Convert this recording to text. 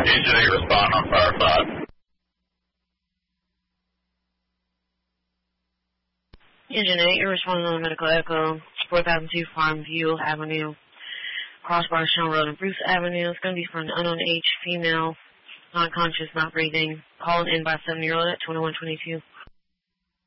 Agent 8 respond on fire 5. Agent 8, you're responding on Medical Echo, 4002 Farmview Avenue, Crossbar Shell Road and Bruce Avenue. It's going to be for an unknown age female, not conscious, not breathing, called in by a 7-year-old at 2122.